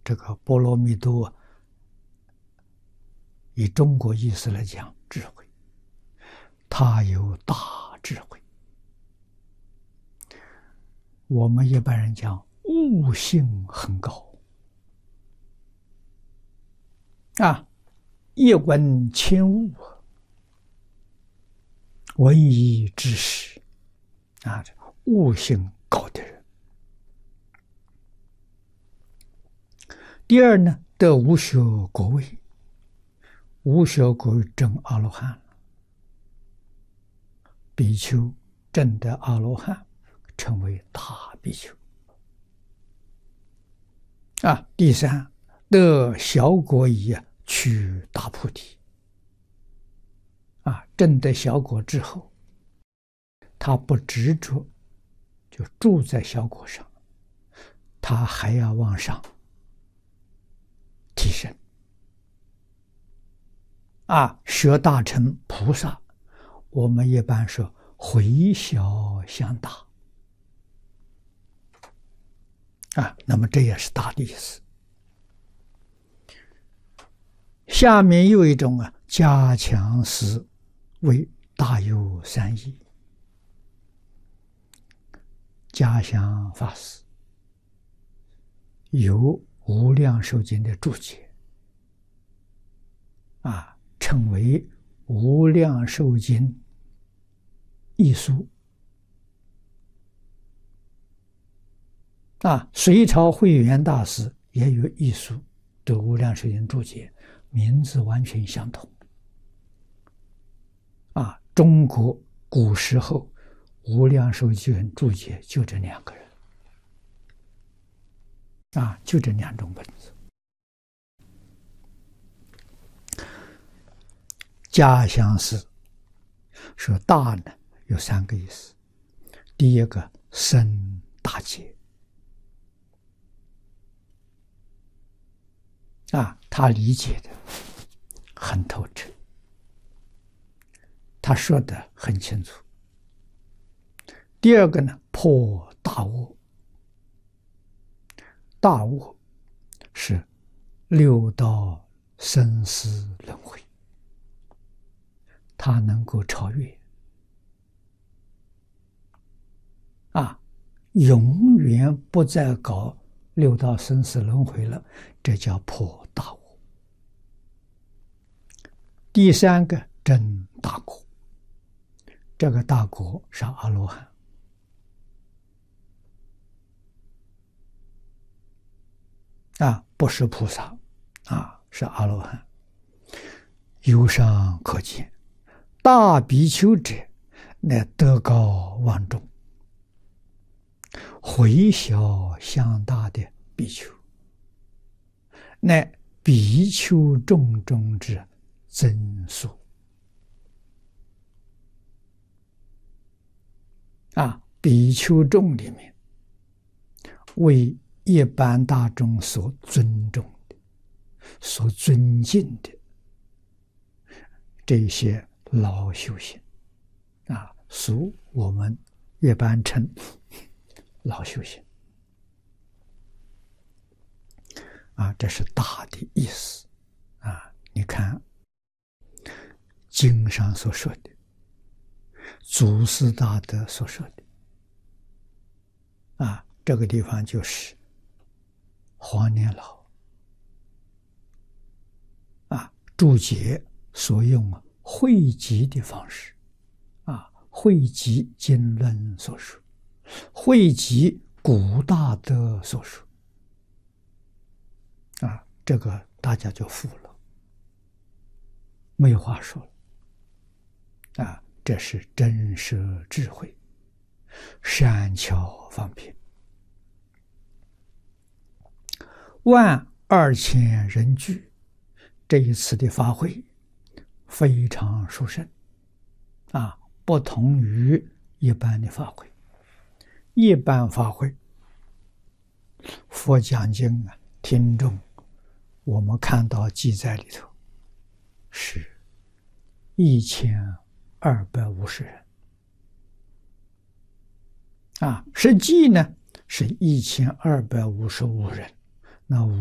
这个波罗蜜多，以中国意思来讲，智慧，他有大智慧。我们一般人讲悟性很高啊，一闻千悟，闻一知识啊，悟性高的人。第二呢，得无学果位，无学果位证阿罗汉，比丘证得阿罗汉，称为大比丘。啊，第三，得小果以取大菩提。啊，证得小果之后，他不执着，就住在小果上，他还要往上提升。啊，学大乘菩萨，我们一般说回小向大。啊，那么这也是大的意思。下面又一种加强思为大有三义。嘉祥法师有无量寿经的注解，称为无量寿经译疏。隋朝慧远大师也有译疏，对无量寿经注解，名字完全相同。中国古时候无量寿经注解就这两个人，就这两种本子。嘉祥寺说大呢有三个意思，第一个深大解。他理解的很透彻，他说的很清楚。第二个呢，破大我。大我是六道生死轮回，他能够超越，永远不再搞六道生死轮回了，这叫破大我。第三个证大果，这个大果是阿罗汉。不是菩萨，是阿罗汉。由上可见，大比丘者，乃德高望重、回小向大的比丘，乃比丘众中之增数。比丘众里面，为一般大众所尊重的、所尊敬的这些老修行，俗我们一般称老修行。这是大的意思。你看经上所说的，祖师大德所说的，这个地方就是黄年老注解所用汇集的方式，汇集经论所述，汇集古大德所述，这个大家就服了，没有话说了。这是真实智慧，善巧方便。12000人聚，这一次的法会非常殊胜，不同于一般的法会。一般法会，佛讲经听众，我们看到记载里头是1250人，实际呢是1255人。那